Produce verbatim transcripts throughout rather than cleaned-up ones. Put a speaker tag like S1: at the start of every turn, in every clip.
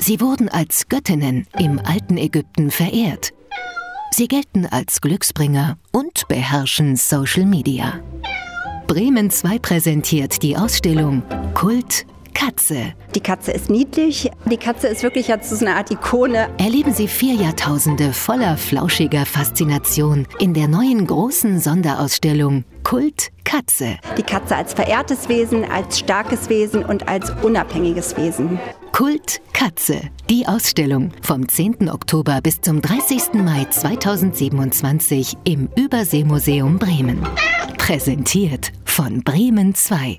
S1: Sie wurden als Göttinnen im alten Ägypten verehrt. Sie gelten als Glücksbringer und beherrschen Social Media. Bremen zwei präsentiert die Ausstellung Kult Katze.
S2: Die Katze ist niedlich. Die Katze ist wirklich jetzt so eine Art Ikone.
S1: Erleben Sie vier Jahrtausende voller flauschiger Faszination in der neuen großen Sonderausstellung Kult Katze.
S2: Die Katze als verehrtes Wesen, als starkes Wesen und als unabhängiges Wesen.
S1: Kult Katze. Die Ausstellung vom zehnten Oktober bis zum dreißigsten Mai zweitausendsiebenundzwanzig im Überseemuseum Bremen. Präsentiert von Bremen zwei.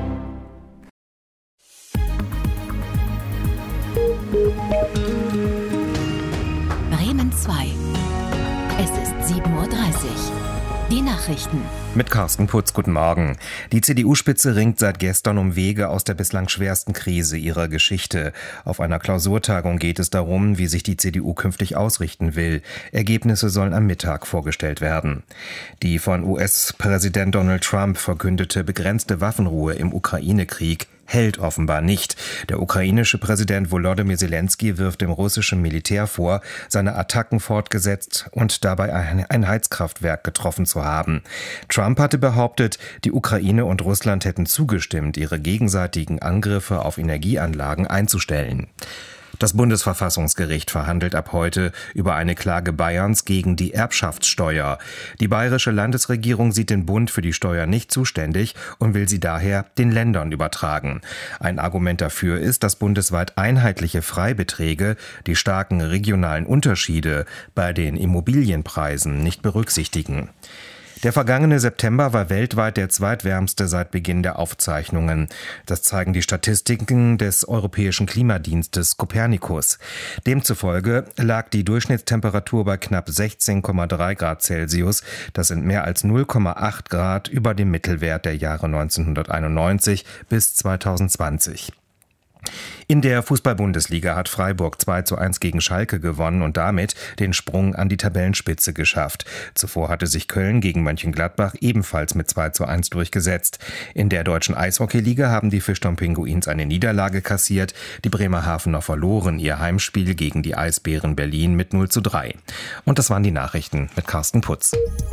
S1: Bremen zwei. Es ist sieben Uhr dreißig. Die Nachrichten.
S3: Mit Carsten Putz, guten Morgen. Die C D U-Spitze ringt seit gestern um Wege aus der bislang schwersten Krise ihrer Geschichte. Auf einer Klausurtagung geht es darum, wie sich die C D U künftig ausrichten will. Ergebnisse sollen am Mittag vorgestellt werden. Die von U S-Präsident Donald Trump verkündete begrenzte Waffenruhe im Ukraine-Krieg hält offenbar nicht. Der ukrainische Präsident Volodymyr Zelensky wirft dem russischen Militär vor, seine Attacken fortgesetzt und dabei ein Heizkraftwerk getroffen zu haben. Trump hatte behauptet, die Ukraine und Russland hätten zugestimmt, ihre gegenseitigen Angriffe auf Energieanlagen einzustellen. Das Bundesverfassungsgericht verhandelt ab heute über eine Klage Bayerns gegen die Erbschaftssteuer. Die bayerische Landesregierung sieht den Bund für die Steuer nicht zuständig und will sie daher den Ländern übertragen. Ein Argument dafür ist, dass bundesweit einheitliche Freibeträge die starken regionalen Unterschiede bei den Immobilienpreisen nicht berücksichtigen. Der vergangene September war weltweit der zweitwärmste seit Beginn der Aufzeichnungen. Das zeigen die Statistiken des Europäischen Klimadienstes Copernicus. Demzufolge lag die Durchschnittstemperatur bei knapp sechzehn Komma drei Grad Celsius. Das sind mehr als null Komma acht Grad über dem Mittelwert der Jahre neunzehnhunderteinundneunzig bis zweitausendzwanzig. In der Fußball-Bundesliga hat Freiburg zwei zu eins gegen Schalke gewonnen und damit den Sprung an die Tabellenspitze geschafft. Zuvor hatte sich Köln gegen Mönchengladbach ebenfalls mit zwei zu eins durchgesetzt. In der deutschen Eishockeyliga haben die Fischtown Pinguins eine Niederlage kassiert. Die Bremerhavener verloren ihr Heimspiel gegen die Eisbären Berlin mit null zu drei. Und das waren die Nachrichten mit Carsten Putz.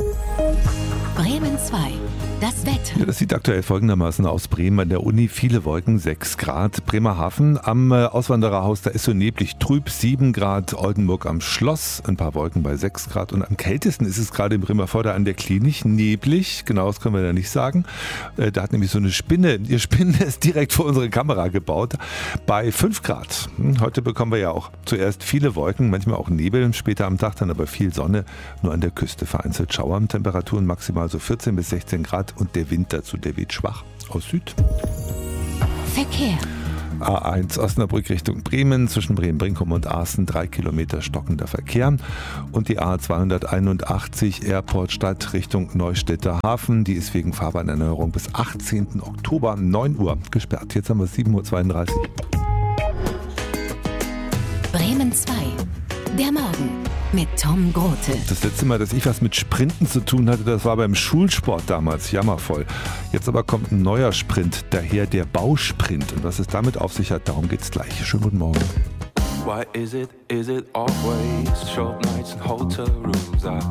S1: Bremen zwei. Das Wetter.
S4: Ja, das sieht aktuell folgendermaßen aus. Bremen an der Uni, viele Wolken, sechs Grad. Bremerhaven am Auswandererhaus, da ist so neblig, trüb, sieben Grad. Oldenburg am Schloss, ein paar Wolken bei sechs Grad. Und am kältesten ist es gerade in Bremervörde an der Klinik, neblig. Genau, das können wir da nicht sagen. Da hat nämlich so eine Spinne, ihr Spinnennest direkt vor unsere Kamera gebaut, bei fünf Grad. Heute bekommen wir ja auch zuerst viele Wolken, manchmal auch Nebel, später am Tag dann aber viel Sonne. Nur an der Küste vereinzelt Schauer, Temperaturen maximal so vierzehn bis sechzehn Grad. Und der Wind dazu, der weht schwach aus Süd.
S1: Verkehr.
S4: A eins Osnabrück Richtung Bremen, zwischen Bremen-Brinkum und Aaßen, drei Kilometer stockender Verkehr. Und die A zweihunderteinundachtzig Airportstadt Richtung Neustädter Hafen, die ist wegen Fahrbahnerneuerung bis achtzehnten Oktober neun Uhr gesperrt. Jetzt haben wir sieben Uhr zweiunddreißig.
S1: Bremen zwei. Der Morgen mit Tom Grote.
S4: Das letzte Mal, dass ich was mit Sprinten zu tun hatte, das war beim Schulsport damals, jammervoll. Jetzt aber kommt ein neuer Sprint, daher der Bausprint. Und was es damit auf sich hat, darum geht's gleich. Schönen guten Morgen.
S5: Why is it, is it always short nights and hotel rooms? I